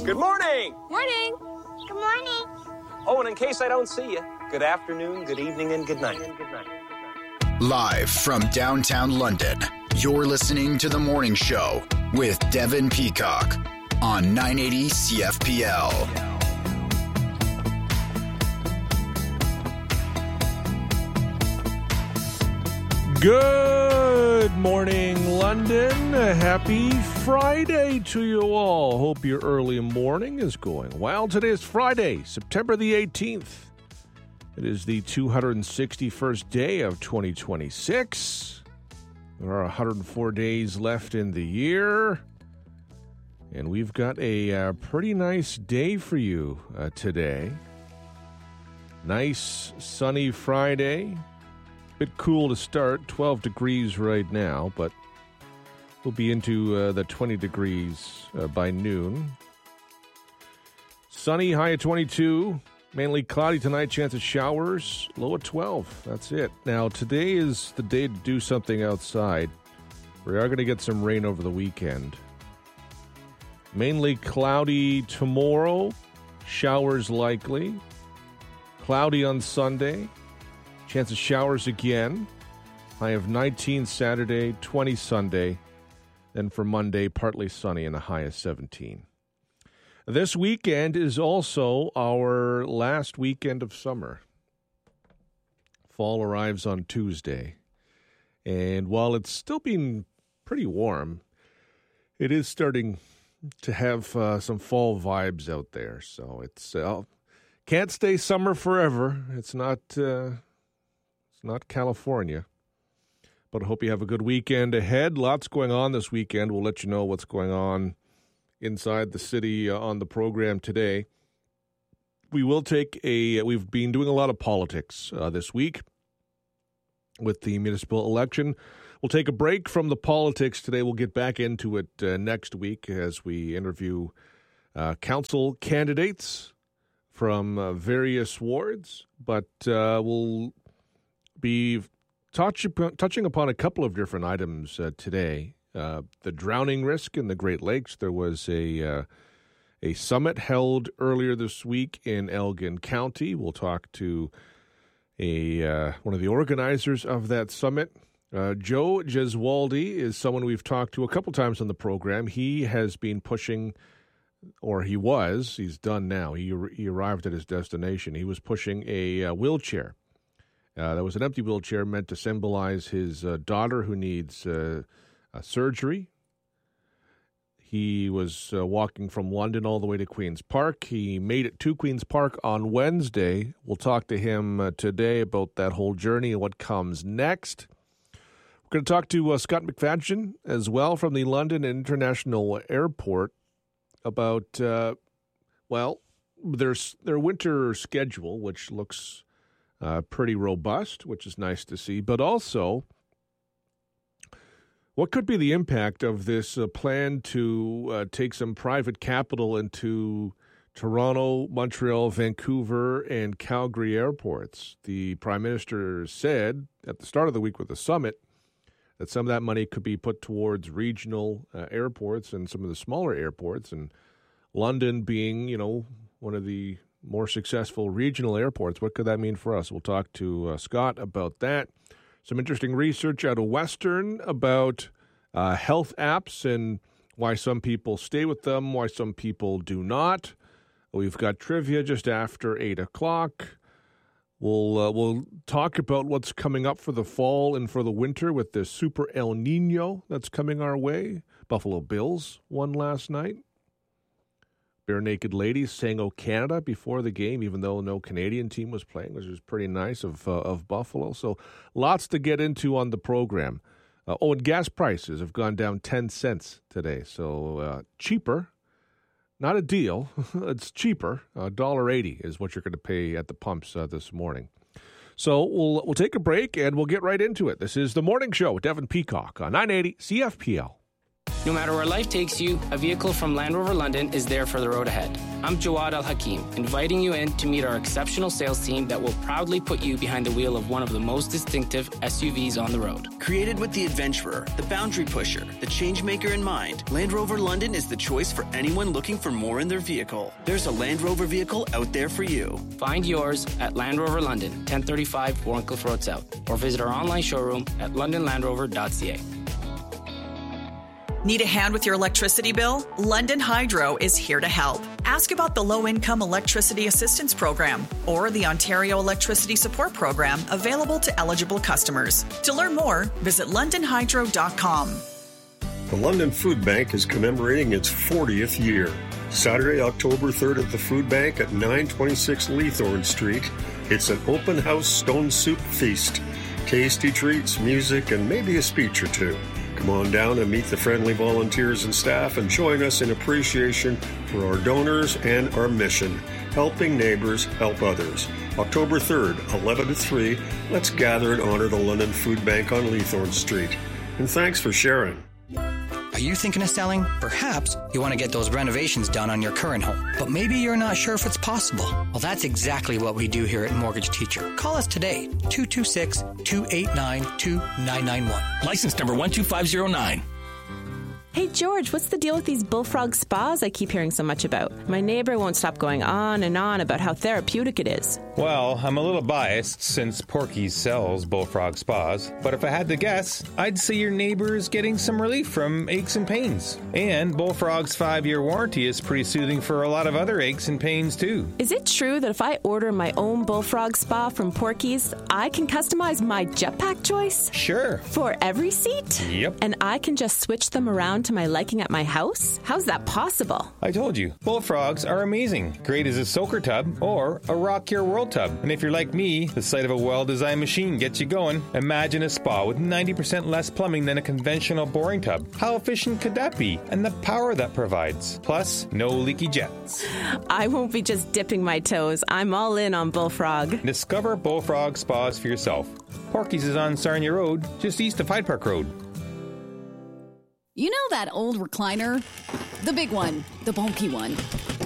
Good morning. Morning. Good morning. Oh, and in case I don't see you, good afternoon, good evening, and good night. Live from downtown London, you're listening to The Morning Show with Devin Peacock on 980 CFPL. Good morning, London. Happy Friday to you all. Hope your early morning is going well. Today is Friday, September the 18th. It is the 261st day of 2026. There are 104 days left in the year. And we've got a pretty nice day for you today. Nice, sunny Friday. Bit cool to start, 12 degrees right now, but we'll be into the 20 degrees by noon. Sunny, high at 22. Mainly cloudy tonight, chance of showers, low at 12. That's it. Now, today is the day to do something outside. We are going to get some rain over the weekend. Mainly cloudy tomorrow, showers likely. Cloudy on Sunday. Chance of showers again. High of 19 Saturday, 20 Sunday. Then for Monday, partly sunny and a high of 17. This weekend is also our last weekend of summer. Fall arrives on Tuesday. And while it's still been pretty warm, it is starting to have some fall vibes out there. So it's can't stay summer forever. It's not California. But I hope you have a good weekend ahead. Lots going on this weekend. We'll let you know what's going on inside the city on the program today. We've been doing a lot of politics this week with the municipal election. We'll take a break from the politics today. We'll get back into it next week as we interview council candidates from various wards. But we'll be touching upon a couple of different items today. The drowning risk in the Great Lakes. There was a summit held earlier this week in Elgin County. We'll talk to one of the organizers of that summit. Joe Gesualdi is someone we've talked to a couple times on the program. He has been pushing, or he's done now. He arrived at his destination. He was pushing a wheelchair. That was an empty wheelchair meant to symbolize his daughter who needs surgery. He was walking from London all the way to Queen's Park. He made it to Queen's Park on Wednesday. We'll talk to him today about that whole journey and what comes next. We're going to talk to Scott McFadgen as well from the London International Airport about, their winter schedule, which looks pretty robust, which is nice to see, but also what could be the impact of this plan to take some private capital into Toronto, Montreal, Vancouver, and Calgary airports? The Prime Minister said at the start of the week with the summit that some of that money could be put towards regional airports and some of the smaller airports, and London being, one of the more successful regional airports. What could that mean for us? We'll talk to Scott about that. Some interesting research out of Western about health apps and why some people stay with them, why some people do not. We've got trivia just after 8 o'clock. We'll talk about what's coming up for the fall and for the winter with the Super El Nino that's coming our way. Buffalo Bills won last night. Bare Naked Ladies sang "O Canada" before the game, even though no Canadian team was playing, which was pretty nice of Buffalo. So lots to get into on the program. And gas prices have gone down 10 cents today. So cheaper, not a deal. It's cheaper. $1.80 is what you're going to pay at the pumps this morning. So we'll take a break and we'll get right into it. This is The Morning Show with Devin Peacock on 980 CFPL. No matter where life takes you, a vehicle from Land Rover London is there for the road ahead. I'm Jawad Al-Hakim, inviting you in to meet our exceptional sales team that will proudly put you behind the wheel of one of the most distinctive SUVs on the road. Created with the adventurer, the boundary pusher, the changemaker in mind, Land Rover London is the choice for anyone looking for more in their vehicle. There's a Land Rover vehicle out there for you. Find yours at Land Rover London, 1035 Warncliffe Road South, or visit our online showroom at londonlandrover.ca. Need a hand with your electricity bill? London Hydro is here to help. Ask about the Low-Income Electricity Assistance Program or the Ontario Electricity Support Program available to eligible customers. To learn more, visit londonhydro.com. The London Food Bank is commemorating its 40th year. Saturday, October 3rd at the Food Bank at 926 Leithorn Street. It's an open house stone soup feast. Tasty treats, music, and maybe a speech or two. Come on down and meet the friendly volunteers and staff and join us in appreciation for our donors and our mission, helping neighbors help others. October 3rd, 11 to 3, let's gather and honor the London Food Bank on Leithorn Street. And thanks for sharing. Are you thinking of selling? Perhaps you want to get those renovations done on your current home, but maybe you're not sure if it's possible. Well, that's exactly what we do here at Mortgage Teacher. Call us today, 226-289-2991. License number 12509. Hey, George, what's the deal with these bullfrog spas I keep hearing so much about? My neighbor won't stop going on and on about how therapeutic it is. Well, I'm a little biased since Porky's sells bullfrog spas, but if I had to guess, I'd say your neighbor is getting some relief from aches and pains. And Bullfrog's 5-year warranty is pretty soothing for a lot of other aches and pains, too. Is it true that if I order my own bullfrog spa from Porky's, I can customize my jetpack choice? Sure. For every seat? Yep. And I can just switch them around to my liking at my house? How's that possible? I told you, bullfrogs are amazing. Great as a soaker tub or a rock your world tub. And if you're like me, the sight of a well-designed machine gets you going. Imagine a spa with 90% less plumbing than a conventional boring tub. How efficient could that be? And the power that provides. Plus, no leaky jets. I won't be just dipping my toes. I'm all in on Bullfrog. Discover Bullfrog spas for yourself. Porky's is on Sarnia Road, just east of Hyde Park Road. You know that old recliner? The big one, the bulky one.